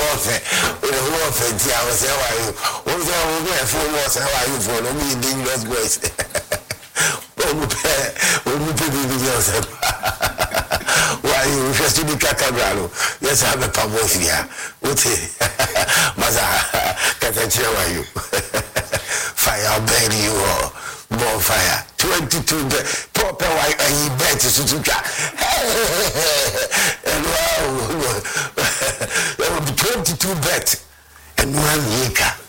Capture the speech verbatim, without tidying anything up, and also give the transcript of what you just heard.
offer. We who offer tia we say why you. We say we go for more say why you for no be dangerous boys. We we we be yourself. Why you just be kakabralo. Yes I have a pabo here. What Maza kakachi why you. Fire burn you all. Bonfire. twenty-two bet. Proper white and he bet to Suzuka. And wow, there will be twenty-two bet and one yeka.